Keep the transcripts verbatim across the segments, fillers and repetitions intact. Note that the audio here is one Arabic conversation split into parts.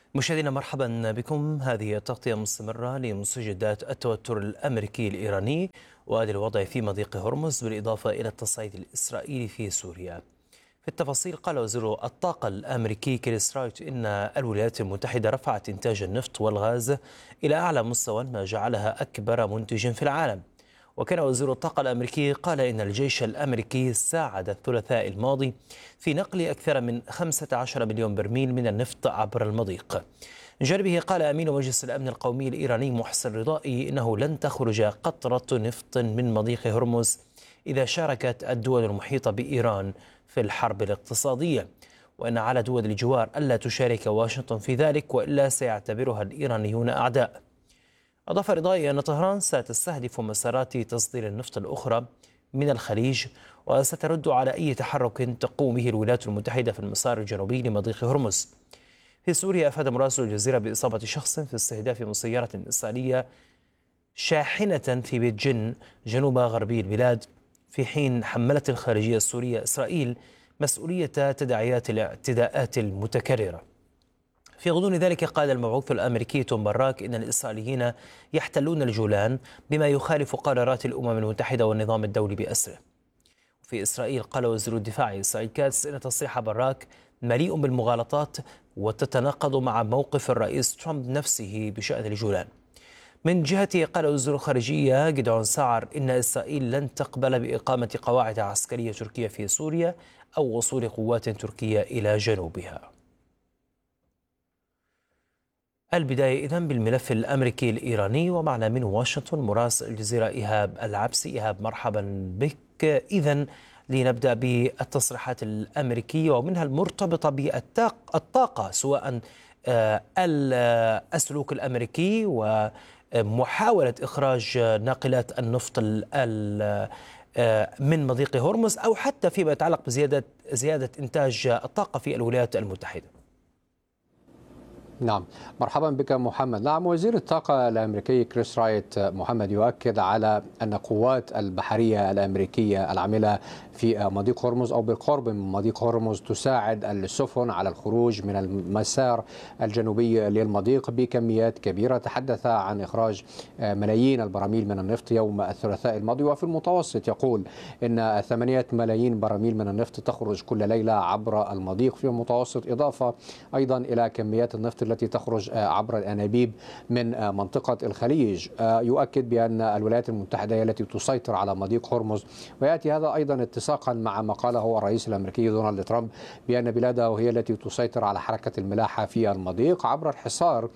مشاهدينا مرحبا بكم. هذه تغطية مستمرة لمستجدات التوتر الأمريكي الإيراني وهذا الوضع في مضيق هرمز بالإضافة إلى التصعيد الإسرائيلي في سوريا. في التفاصيل قال وزير الطاقة الأمريكي كريس رايت إن الولايات المتحدة رفعت إنتاج النفط والغاز إلى أعلى مستوى ما جعلها أكبر منتج في العالم. وكان وزير الطاقة الأمريكي قال إن الجيش الأمريكي ساعد الثلاثاء الماضي في نقل أكثر من خمسة عشر مليون برميل من النفط عبر المضيق. من جانبه قال أمين مجلس الأمن القومي الإيراني محسن رضائي إنه لن تخرج قطرة نفط من مضيق هرمز إذا شاركت الدول المحيطة بإيران في الحرب الاقتصادية، وأن على دول الجوار ألا تشارك واشنطن في ذلك وإلا سيعتبرها الإيرانيون أعداء. أضاف رضائي أن طهران ستستهدف مسارات تصدير النفط الأخرى من الخليج وسترد على أي تحرك تقوم به الولايات المتحدة في المسار الجنوبي لمضيق هرمز. في سوريا أفاد مراسل الجزيرة بإصابة شخص في استهداف مسيرة إسرائيلية شاحنة في بيت جن جنوب غربي البلاد، في حين حملت الخارجية السورية إسرائيل مسؤولية تداعيات الاعتداءات المتكررة. في غضون ذلك قال المبعوث الأمريكي توم باراك إن الإسرائيليين يحتلون الجولان بما يخالف قرارات الأمم المتحدة والنظام الدولي بأسره. في إسرائيل قال وزير الدفاع إسرائيل كاتس إن تصريح باراك مليء بالمغالطات وتتناقض مع موقف الرئيس ترامب نفسه بشأن الجولان. من جهته قال وزير الخارجية جدعون سعر إن إسرائيل لن تقبل بإقامة قواعد عسكرية تركية في سوريا أو وصول قوات تركية إلى جنوبها. البداية إذن بالملف الأمريكي الإيراني، ومعنا من واشنطن مراسل الجزيرة إيهاب العبسي. إيهاب مرحبا بك. إذن لنبدأ بالتصريحات الأمريكية ومنها المرتبطة بالطاقة، سواء السلوك الأمريكي ومحاولة إخراج ناقلات النفط من مضيق هرمز، أو حتى فيما يتعلق بزيادة زيادة إنتاج الطاقة في الولايات المتحدة. نعم، مرحبا بك محمد. نعم، وزير الطاقة الأمريكي كريس رايت محمد يؤكد على أن قوات البحرية الأمريكية العاملة في مضيق هرمز أو بالقرب من مضيق هرمز تساعد السفن على الخروج من المسار الجنوبي للمضيق بكميات كبيرة. تحدث عن إخراج ملايين البراميل من النفط يوم الثلاثاء الماضي، وفي المتوسط يقول إن ثمانية ملايين براميل من النفط تخرج كل ليلة عبر المضيق في المتوسط، إضافة أيضا إلى كميات النفط التي تخرج عبر الأنابيب من منطقة الخليج. يؤكد بأن الولايات المتحدة هي التي تسيطر على مضيق هرمز، ويأتي هذا أيضا اتساقا مع ما قاله الرئيس الأمريكي دونالد ترامب بأن بلاده هي التي تسيطر على حركة الملاحة في المضيق عبر الحصار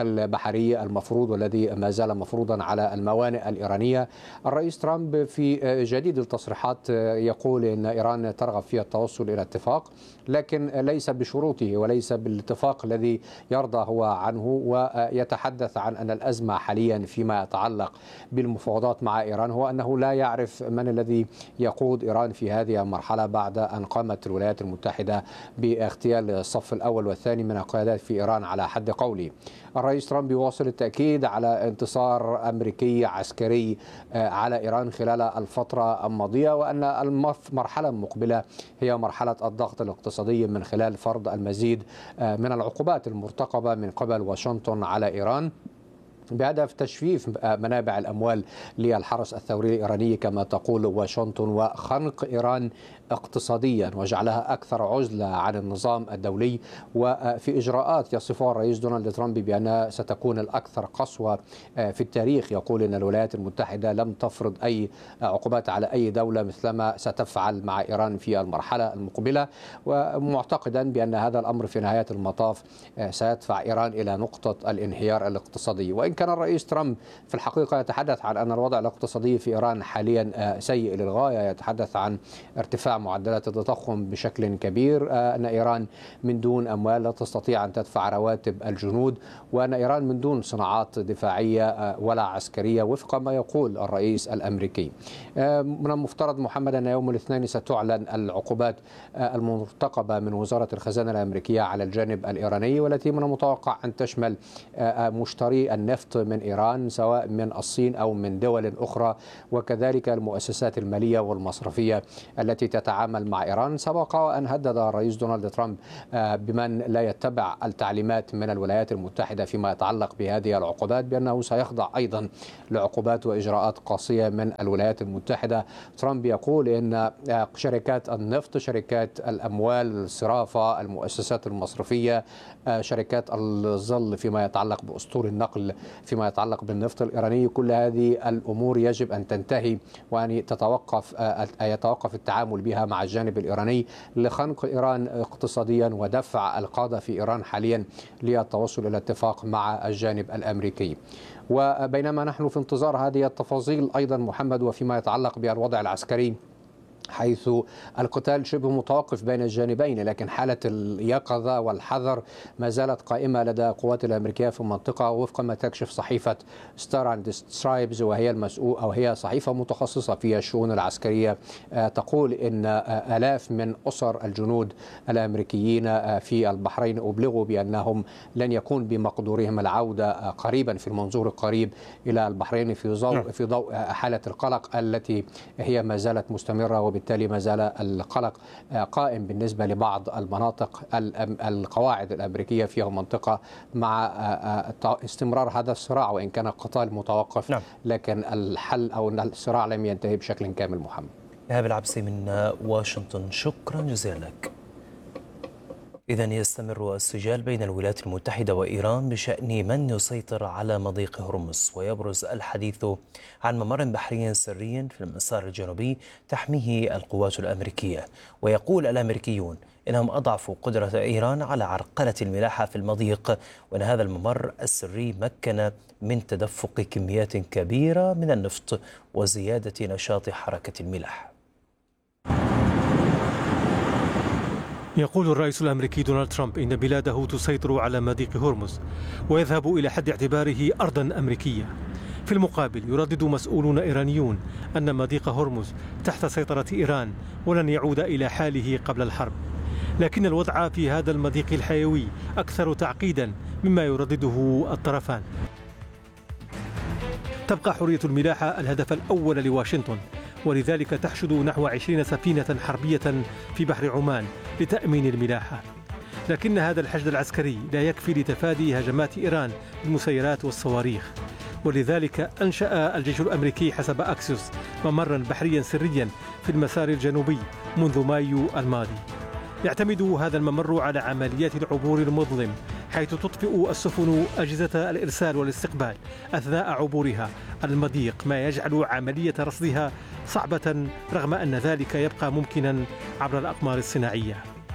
البحري المفروض والذي ما زال مفروضا على الموانئ الإيرانية. الرئيس ترامب في جديد التصريحات يقول إن إيران ترغب في التوصل إلى اتفاق، لكن ليس بشروطه وليس بالاتفاق الذي يرضى هو عنه، ويتحدث عن أن الأزمة حاليا فيما يتعلق بالمفاوضات مع إيران هو أنه لا يعرف من الذي يقود إيران في هذه المرحلة بعد أن قامت الولايات المتحدة باغتيال الصف الأول والثاني من القيادات في إيران على حد قولي. الرئيس ترامب يواصل التأكيد على انتصار أمريكي عسكري على إيران خلال الفترة الماضية، وأن المرحلة المقبلة هي مرحلة الضغط الاقتصادي من خلال فرض المزيد من العقوبات المرتقبة من قبل واشنطن على إيران بهدف تجفيف منابع الأموال للحرس الثوري الإيراني كما تقول واشنطن، وخنق إيران اقتصاديا وجعلها أكثر عزلة عن النظام الدولي، وفي إجراءات يصفها الرئيس دونالد ترامب بأنها ستكون الأكثر قسوة في التاريخ. يقول أن الولايات المتحدة لم تفرض أي عقوبات على أي دولة مثلما ستفعل مع إيران في المرحلة المقبلة، ومعتقدا بأن هذا الأمر في نهاية المطاف سيدفع إيران إلى نقطة الانهيار الاقتصادي. وإن كان الرئيس ترامب في الحقيقة يتحدث عن أن الوضع الاقتصادي في إيران حاليا سيء للغاية، يتحدث عن ارتفاع معدلات التضخم بشكل كبير، أن إيران من دون أموال لا تستطيع أن تدفع رواتب الجنود، وأن إيران من دون صناعات دفاعية ولا عسكرية وفق ما يقول الرئيس الأمريكي. من المفترض محمد أن يوم الاثنين ستعلن العقوبات المرتقبة من وزارة الخزانة الأمريكية على الجانب الإيراني، والتي من المتوقع أن تشمل مشتري النفط النفط من إيران سواء من الصين أو من دول أخرى، وكذلك المؤسسات المالية والمصرفية التي تتعامل مع إيران. سبق أن هدد الرئيس دونالد ترامب بمن لا يتبع التعليمات من الولايات المتحدة فيما يتعلق بهذه العقوبات بأنه سيخضع أيضا لعقوبات وإجراءات قاسية من الولايات المتحدة. ترامب يقول إن شركات النفط، شركات الأموال الصرافة، المؤسسات المصرفية، شركات الظل فيما يتعلق بأسطول النقل فيما يتعلق بالنفط الإيراني، كل هذه الأمور يجب أن تنتهي وأن تتوقف يتوقف التعامل بها مع الجانب الإيراني لخنق إيران اقتصاديا ودفع القادة في إيران حاليا للتوصل إلى اتفاق مع الجانب الأمريكي. وبينما نحن في انتظار هذه التفاصيل أيضا محمد، وفيما يتعلق بالوضع العسكري حيث القتال شبه متوقف بين الجانبين، لكن حالة اليقظة والحذر ما زالت قائمة لدى القوات الأمريكية في المنطقة، وفق ما تكشف صحيفة ستار اند سترايبز، وهي المسؤول أو هي صحيفة متخصصة في الشؤون العسكرية، تقول إن آلاف من أسر الجنود الأمريكيين في البحرين أبلغوا بأنهم لن يكون بمقدورهم العودة قريبا في المنظور القريب إلى البحرين في ضوء في ضوء حالة القلق التي هي ما زالت مستمرة، وبالتالي ما زال القلق قائم بالنسبة لبعض المناطق القواعد الأمريكية فيها المنطقة مع استمرار هذا الصراع، وإن كان القتال متوقف نعم. لكن الحل أو الصراع لم ينتهي بشكل كامل. محمد إيهاب العبسي من واشنطن، شكرا جزيلا لك. إذن يستمر السجال بين الولايات المتحدة وإيران بشأن من يسيطر على مضيق هرمز، ويبرز الحديث عن ممر بحري سري في المسار الجنوبي تحميه القوات الأمريكية. ويقول الأمريكيون إنهم أضعفوا قدرة إيران على عرقلة الملاحة في المضيق، وأن هذا الممر السري مكن من تدفق كميات كبيرة من النفط وزيادة نشاط حركة الملاح. يقول الرئيس الأمريكي دونالد ترامب إن بلاده تسيطر على مضيق هرمز ويذهب إلى حد اعتباره أرضا أمريكية. في المقابل يردد مسؤولون إيرانيون أن مضيق هرمز تحت سيطرة إيران ولن يعود إلى حاله قبل الحرب، لكن الوضع في هذا المضيق الحيوي أكثر تعقيدا مما يردده الطرفان. تبقى حرية الملاحة الهدف الأول لواشنطن، ولذلك تحشد نحو عشرين سفينة حربية في بحر عمان لتأمين الملاحة. لكن هذا الحشد العسكري لا يكفي لتفادي هجمات إيران بالمسيرات والصواريخ، ولذلك أنشأ الجيش الأمريكي حسب أكسيوس ممرا بحريا سريا في المسار الجنوبي منذ مايو الماضي. يعتمد هذا الممر على عمليات العبور المظلم، حيث تطفئ السفن أجهزة الإرسال والاستقبال أثناء عبورها المضيق، ما يجعل عملية رصدها صعبة رغم أن ذلك يبقى ممكنا عبر الأقمار الصناعية.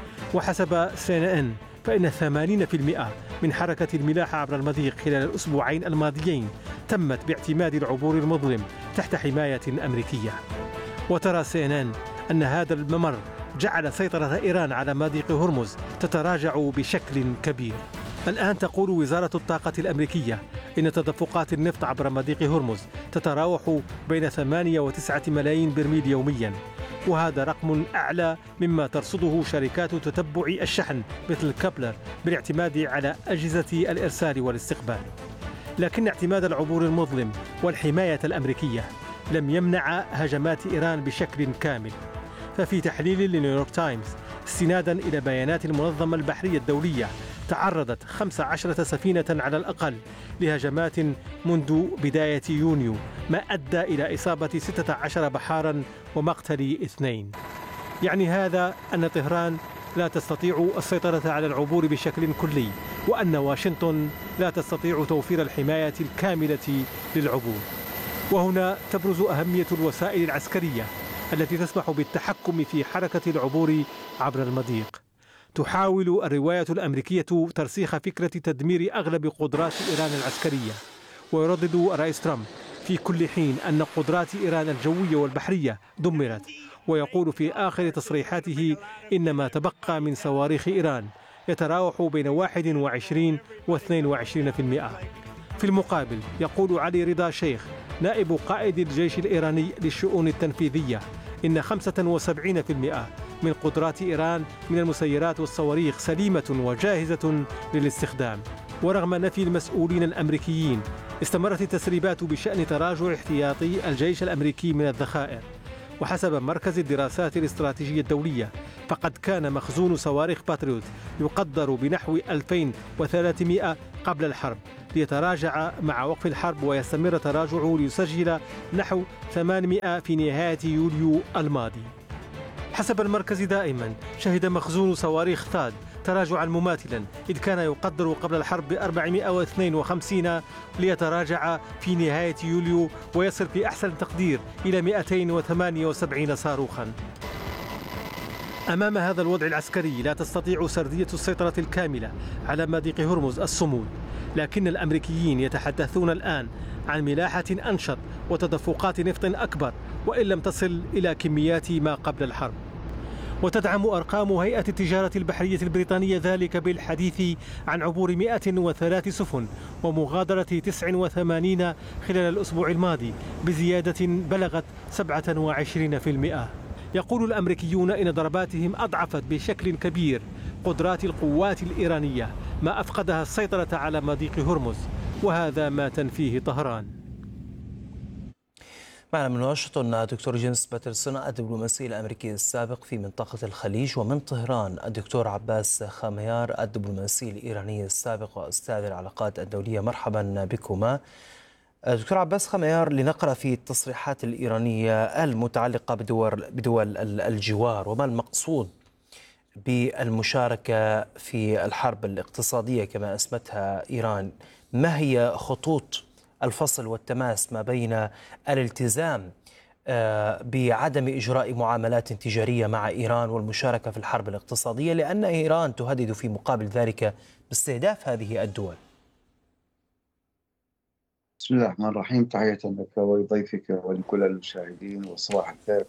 وحسب سي إن إن فإن ثمانين بالمئة من حركة الملاحة عبر المضيق خلال الأسبوعين الماضيين تمت باعتماد العبور المظلم تحت حماية أمريكية. وترى سي إن إن أن هذا الممر جعل سيطرة إيران على مضيق هرمز تتراجع بشكل كبير. الآن تقول وزارة الطاقة الأمريكية إن تدفقات النفط عبر مضيق هرمز تتراوح بين ثمانية وتسعة ملايين برميل يوميا، وهذا رقم أعلى مما ترصده شركات تتبع الشحن مثل كابلر بالاعتماد على أجهزة الإرسال والاستقبال. لكن اعتماد العبور المظلم والحماية الأمريكية لم يمنع هجمات إيران بشكل كامل. ففي تحليل لنيويورك تايمز استنادا إلى بيانات المنظمة البحرية الدولية، تعرضت خمس عشرة سفينة على الأقل لهجمات منذ بداية يونيو، ما أدى إلى إصابة ستة عشر بحارا ومقتل اثنين. يعني هذا أن طهران لا تستطيع السيطرة على العبور بشكل كلي، وأن واشنطن لا تستطيع توفير الحماية الكاملة للعبور. وهنا تبرز أهمية الوسائل العسكرية التي تسمح بالتحكم في حركة العبور عبر المضيق. تحاول الرواية الأمريكية ترسيخ فكرة تدمير أغلب قدرات إيران العسكرية، ويردد الرئيس ترامب في كل حين أن قدرات إيران الجوية والبحرية دمرت، ويقول في آخر تصريحاته إن ما تبقى من صواريخ إيران يتراوح بين واحد وعشرين واثنين وعشرين بالمئة. في المقابل يقول علي رضا شيخ نائب قائد الجيش الإيراني للشؤون التنفيذية إن خمسة وسبعين بالمئة من قدرات إيران من المسيرات والصواريخ سليمة وجاهزة للاستخدام. ورغم نفي المسؤولين الأمريكيين استمرت التسريبات بشأن تراجع احتياطي الجيش الأمريكي من الذخائر. وحسب مركز الدراسات الاستراتيجية الدولية فقد كان مخزون صواريخ باتريوت يقدر بنحو ألفين وثلاثمائة قبل الحرب، ليتراجع مع وقف الحرب ويستمر تراجعه ليسجل نحو ثمانمائة في نهاية يوليو الماضي. حسب المركز دائما شهد مخزون صواريخ ثاد تراجعا مماثلا، إذ كان يقدر قبل الحرب ب أربعمائة واثنين وخمسين ليتراجع في نهاية يوليو ويصل في أحسن تقدير إلى مئتين وثمانية وسبعين صاروخا. أمام هذا الوضع العسكري لا تستطيع سردية السيطرة الكاملة على مضيق هرمز الصمود، لكن الأمريكيين يتحدثون الآن عن ملاحة أنشط وتدفقات نفط أكبر، وإن لم تصل إلى كميات ما قبل الحرب. وتدعم أرقام هيئة التجارة البحرية البريطانية ذلك بالحديث عن عبور مئة وثلاث سفن ومغادرة تسع وثمانين خلال الأسبوع الماضي بزيادة بلغت سبعة وعشرين بالمئة. يقول الأمريكيون إن ضرباتهم أضعفت بشكل كبير قدرات القوات الإيرانية، ما أفقدها السيطرة على مضيق هرمز، وهذا ما تنفيه طهران. معنا من واشنطن دكتور جيمس باترسون الدبلوماسي الأمريكي السابق في منطقة الخليج، ومن طهران الدكتور عباس خاميار الدبلوماسي الإيراني السابق وأستاذ العلاقات الدولية. مرحبا بكما. دكتور عباس خاميار، لنقرأ في التصريحات الإيرانية المتعلقة بدول, بدول الجوار، وما المقصود بالمشاركة في الحرب الاقتصادية كما أسمتها إيران؟ ما هي خطوط الفصل والتماس ما بين الالتزام بعدم إجراء معاملات تجارية مع إيران والمشاركة في الحرب الاقتصادية، لأن إيران تهدد في مقابل ذلك باستهداف هذه الدول؟ بسم الله الرحمن الرحيم. تحية لك ولضيفك ولكل المشاهدين وصباح الخير.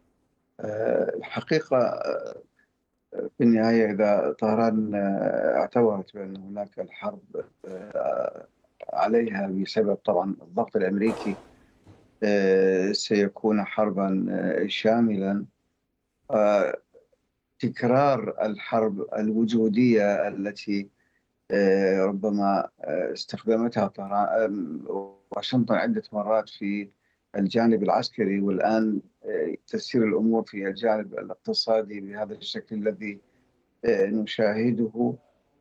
الحقيقة في النهاية إذا طهران اعتبرت بأن هناك الحرب عليها بسبب طبعا الضغط الأمريكي سيكون حربا شاملا، تكرار الحرب الوجودية التي ربما استخدمتها طهران واشنطن عدة مرات في الجانب العسكري، والآن تسير الأمور في الجانب الاقتصادي بهذا الشكل الذي نشاهده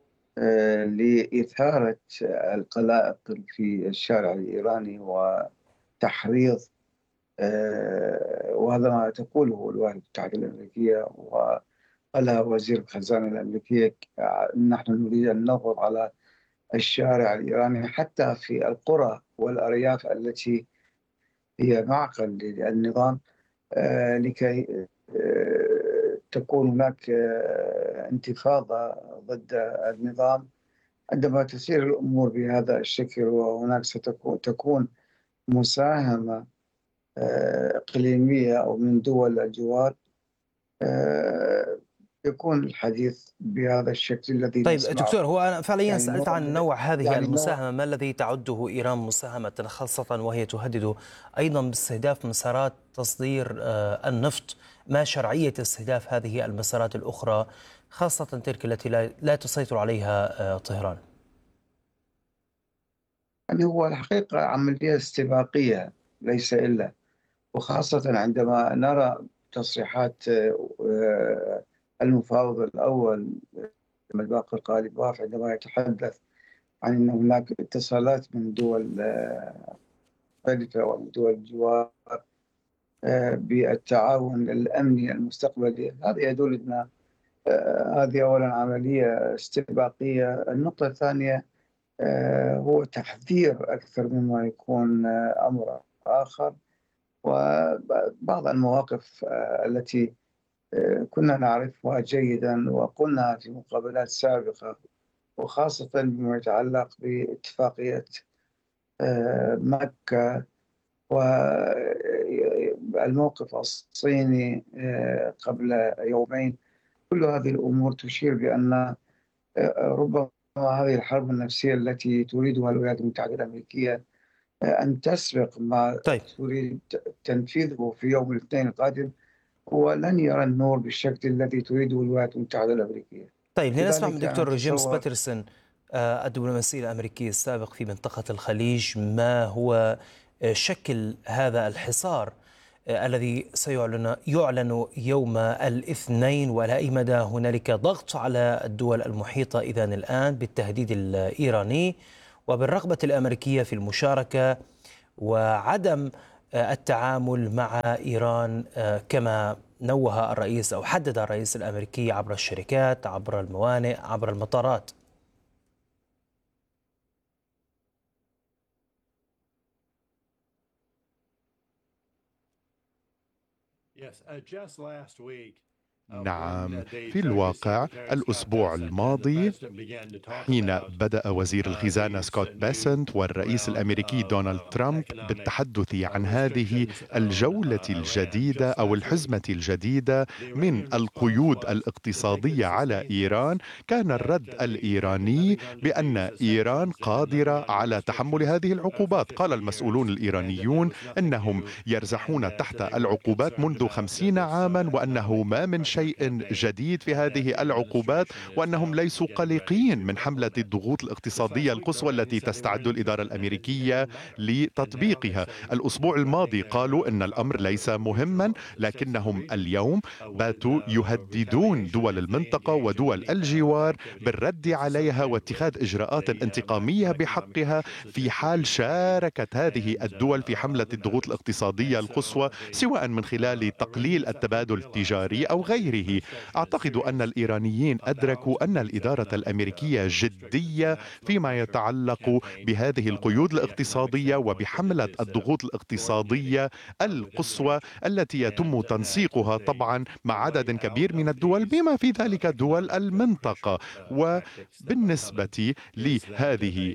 لإثارة القلائق في الشارع الإيراني وتحريض، وهذا ما تقوله الولايات المتحدة الأمريكية وقالها وزير الخزانة الأمريكية: نحن نريد أن نضغط على الشارع الإيراني حتى في القرى والأرياف التي هي معقل للنظام لكي تكون هناك انتفاضة ضد النظام. عندما تسير الأمور بهذا الشكل وهناك ستكون تكون مساهمة إقليمية أو من دول الجوار، يكون الحديث بهذا الشكل الذي طيب نسمعه. دكتور، هو أنا فعليا يعني سألت عن نوع هذه يعني المساهمة، ما الذي تعده إيران مساهمة، خاصة وهي تهدد أيضا باستهداف مسارات تصدير النفط؟ ما شرعية استهداف هذه المسارات الأخرى، خاصة تلك التي لا تسيطر عليها طهران؟ يعني هو الحقيقة عملية استباقية ليس إلا، وخاصة عندما نرى تصريحات المفاوض الأول الباقر القالباف عندما يتحدث عن أن هناك اتصالات من دول مختلفة ومن دول الجوار بالتعاون الأمني المستقبلي. هذا يدل أن هذه أولا عملية استباقية. النقطة الثانية هو تحذير أكثر مما يكون أمر آخر، وبعض المواقف التي كنا نعرفها جيدا وقلنا في مقابلات سابقة، وخاصة بما يتعلق باتفاقية مكة والموقف الصيني قبل يومين. كل هذه الأمور تشير بأن ربما هذه الحرب النفسية التي تريدها الولايات المتحدة الأمريكية أن تسبق ما طيب. تريد تنفيذه في يوم الاثنين القادم، ولن يرى النور بالشكل الذي تريده الولايات المتحدة الأمريكية. طيب لنسمع من دكتور جيمس باترسون الدبلوماسي الأمريكي السابق في منطقة الخليج، ما هو شكل هذا الحصار الذي سيعلن يعلن يوم الاثنين، وإلى أي مدى هنالك ضغط على الدول المحيطة إذن الآن بالتهديد الإيراني وبالرغبة الأمريكية في المشاركة وعدم التعامل مع إيران كما نوه الرئيس أو حدد الرئيس الأمريكي عبر الشركات، عبر الموانئ، عبر المطارات. نعم، في الواقع الأسبوع الماضي حين بدأ وزير الخزانة سكوت بيسنت والرئيس الأمريكي دونالد ترامب بالتحدث عن هذه الجولة الجديدة أو الحزمة الجديدة من القيود الاقتصادية على إيران، كان الرد الإيراني بأن إيران قادرة على تحمل هذه العقوبات. قال المسؤولون الإيرانيون أنهم يرزحون تحت العقوبات منذ خمسين عاما، وأنه ما من شيء جديد في هذه العقوبات، وأنهم ليسوا قلقين من حملة الضغوط الاقتصادية القصوى التي تستعد الإدارة الأمريكية لتطبيقها. الأسبوع الماضي قالوا أن الأمر ليس مهما، لكنهم اليوم باتوا يهددون دول المنطقة ودول الجوار بالرد عليها واتخاذ إجراءات انتقامية بحقها في حال شاركت هذه الدول في حملة الضغوط الاقتصادية القصوى، سواء من خلال تقليل التبادل التجاري أو غيره. أعتقد أن الإيرانيين أدركوا أن الإدارة الأمريكية جدية فيما يتعلق بهذه القيود الاقتصادية وبحملة الضغوط الاقتصادية القصوى التي يتم تنسيقها طبعا مع عدد كبير من الدول بما في ذلك دول المنطقة. وبالنسبة لهذه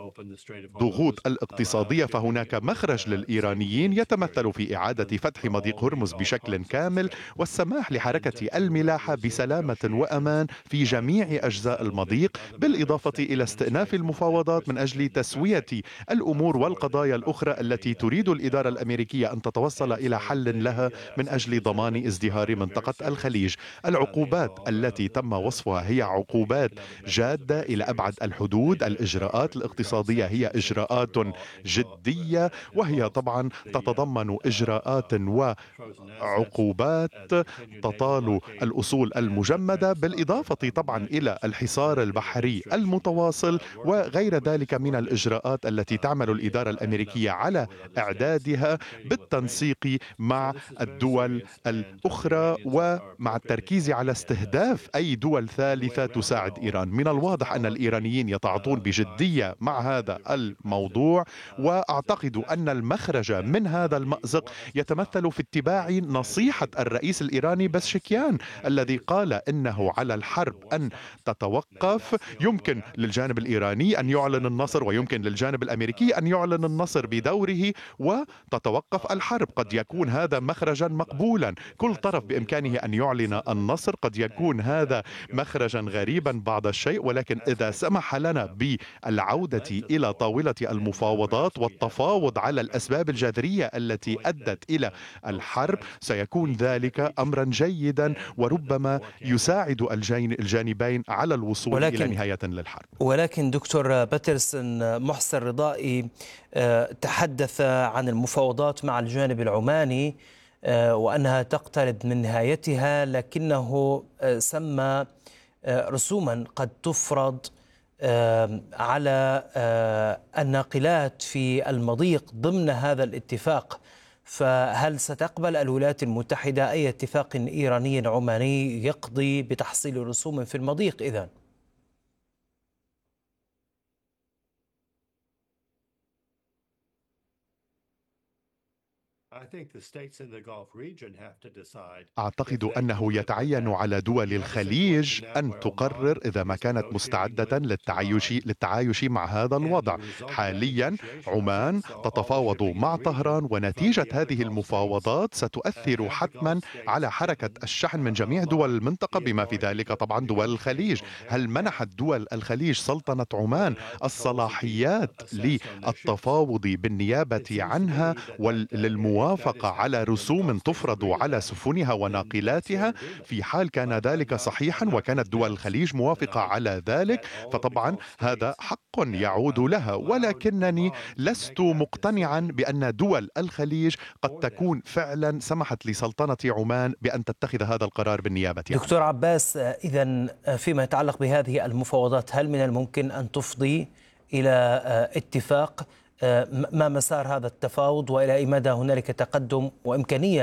الضغوط الاقتصادية فهناك مخرج للإيرانيين يتمثل في إعادة فتح مضيق هرمز بشكل كامل والسماح لحركة الملاحة بسلامة وأمان في جميع أجزاء المضيق، بالإضافة إلى استئناف المفاوضات من أجل تسوية الأمور والقضايا الأخرى التي تريد الإدارة الأمريكية أن تتوصل إلى حل لها من أجل ضمان ازدهار منطقة الخليج. العقوبات التي تم وصفها هي عقوبات جادة إلى أبعد الحدود. الإجراءات الاقتصادية هي إجراءات جدية، وهي طبعا تتضمن إجراءات وعقوبات تطال الأصول المجمدة، بالإضافة طبعا إلى الحصار البحري المتواصل وغير ذلك من الإجراءات التي تعمل الإدارة الأمريكية على إعدادها بالتنسيق مع الدول الأخرى ومع التركيز على استهداف أي دول ثالثة تساعد إيران. من الواضح أن الإيرانيين يتعاطون بجدية مع هذا الموضوع، وأعتقد أن المخرج من هذا المأزق يتمثل في اتباع نصيحة الرئيس الإيراني بزشكيان الذي قال إنه على الحرب أن تتوقف. يمكن للجانب الإيراني أن يعلن النصر ويمكن للجانب الأمريكي أن يعلن النصر بدوره وتتوقف الحرب. قد يكون هذا مخرجا مقبولا، كل طرف بإمكانه أن يعلن النصر. قد يكون هذا مخرجا غريبا بعض الشيء، ولكن إذا سمح لنا بالعودة إلى طاولة المفاوضات والتفاوض على الأسباب الجذرية التي أدت إلى الحرب سيكون ذلك أمرا جيدا وربما يساعد الجانبين على الوصول ولكن إلى نهاية للحرب. ولكن دكتور باترسون، محسن رضائي تحدث عن المفاوضات مع الجانب العماني وأنها تقترب من نهايتها، لكنه سمى رسوما قد تفرض على الناقلات في المضيق ضمن هذا الاتفاق. فهل ستقبل الولايات المتحدة أي اتفاق إيراني عماني يقضي بتحصيل رسوم في المضيق إذن؟ أعتقد أنه يتعين على دول الخليج أن تقرر إذا ما كانت مستعدة للتعايش للتعايش مع هذا الوضع. حاليا عمان تتفاوض مع طهران، ونتيجة هذه المفاوضات ستؤثر حتما على حركة الشحن من جميع دول المنطقة بما في ذلك طبعا دول الخليج. هل منحت دول الخليج سلطنة عمان الصلاحيات للتفاوض بالنيابة عنها وللمواطنين الموافقة على رسوم تفرض على سفنها وناقلاتها في حال كان ذلك صحيحا وكانت دول الخليج موافقة على ذلك، فطبعا هذا حق يعود لها. ولكنني لست مقتنعا بأن دول الخليج قد تكون فعلا سمحت لسلطنة عمان بأن تتخذ هذا القرار بالنيابة عنه. دكتور عباس، إذن فيما يتعلق بهذه المفاوضات هل من الممكن أن تفضي إلى اتفاق؟ ما مسار هذا التفاوض وإلى أي مدى هنالك تقدم وإمكانية